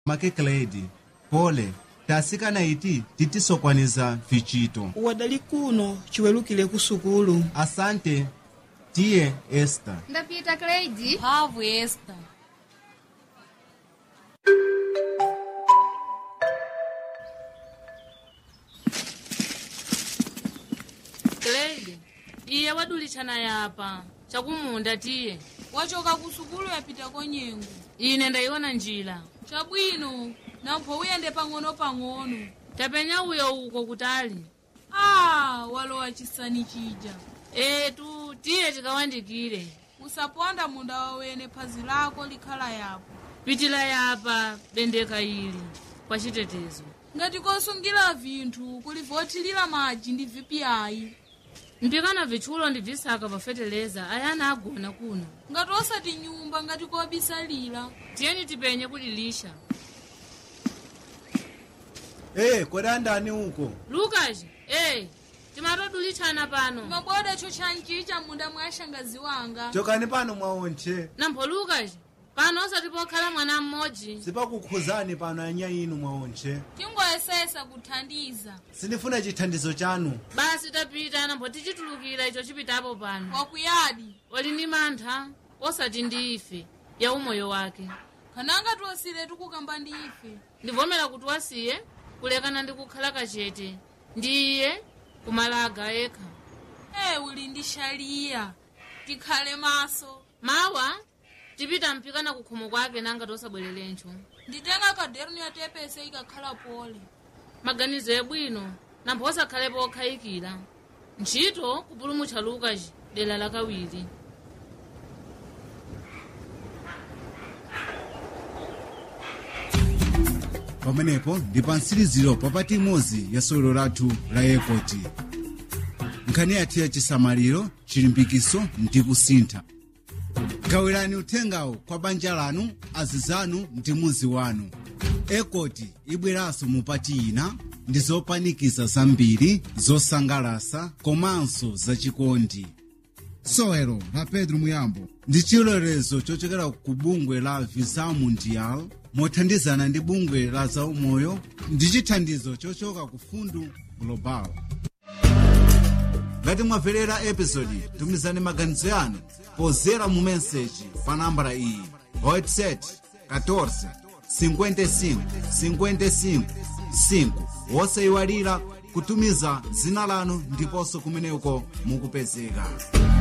Makekledi, pole, tasikana iti titisokwaniza vichito. Wadali kuno chiwelukile kusukulu. Asante, tiye Esther. Ndapita Kleidi. Havu Esther. Kleidi, iye wadulichana yapa. Chakumunda tiye. Wachoka kusukulu yapita konyengo. Ine ndaiona njila. Chabwino, nampo uyende pang'ono. Tapenya uyo uko kutali. Walowa chisani chija. Tu tiye chikawandikire. Usaponda munda wawene phazi lako likhala yapo. Pitila yapa bendeka ili kwa chitetezo. Ngati kosungira vinthu kulivotilira maji ndi VPI. Mpikana vichulo ndi visaka pafeteleza ayana agona kuno. Ngati osati nyumba ngati kobisalira. Tiyeni tipenye kudilisha. Kodandani uko? Lucas, timatodulichana pano. Maboda chochanchicha munda mwa shangazi wanga. Chokani pano mwaonche. Nampo Lucas, pano osatipokhala mwana mmodzi. Sipakukhuzani pano anya inu mwaonche. Tingoyesesa kuthandiza. Sindifuna chithandizo chanu. Basi tapita nampo tichitulukira icho chipitapo pano. Wakuyadi. Wali ni mantha, osati ndi ife, ya umoyo wake. Kananga tuwasire tukukamba ndi ife. Ndivomera kuti wasiye, kulekana ndi kukhala kachete. Ndiye, kumalaga eka. Uli ndi shaliya. Tikhale maso. Mawa, tipita mpikana kukhomo kwake nanga tosabwerelencho. Nditenga kaderni ya tepese ikakhala pole. Maganizo ebwino, nampo osakhalepo okhayikira. Ntchito kupulumutcha Lucas dela lakawiri. Pamenepo ndi pansiriziro papati imodzi ya solo lathu la Ekoti. Nkhani yathu ya chisamaliro, chilimbikiso ndi kusintha. Gawirani uthengawo kwa banja lanu, azizanu ndi muzi wanu. Ekoti ibweranso mupati ina ndi zopanikiza zambiri, zosangalasa komanso zachikondi. Sowelo la Pedro Muyambo ndi chilolezo chochokera ku bungwe la Visa Mundial mothandizana ndi bungwe la zaumoyo ndi chithandizo chochoka ku Fundu Global. Ngati mwamverera episodi, tumizani maganizo yanu pozera mu message pa nambala iyi: WhatsApp 14 55 55 5. Wosayiwalira kutumiza dzina lanu ndiponso kumeneko mukupezeka.